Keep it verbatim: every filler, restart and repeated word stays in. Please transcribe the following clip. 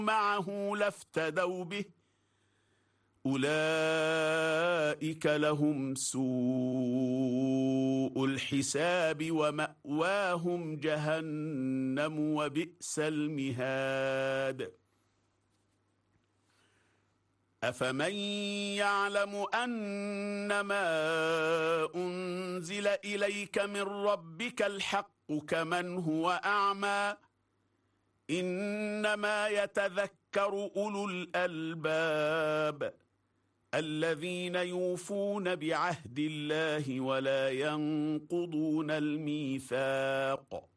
معه لافتدوا به أولئك لهم سوء الحساب ومأواهم جهنم وبئس المهاد أفمن يعلم أنما أنزل إليك من ربك الحق كمن هو أعمى إنما يتذكر أولو الألباب الذين يوفون بعهد الله ولا ينقضون الميثاق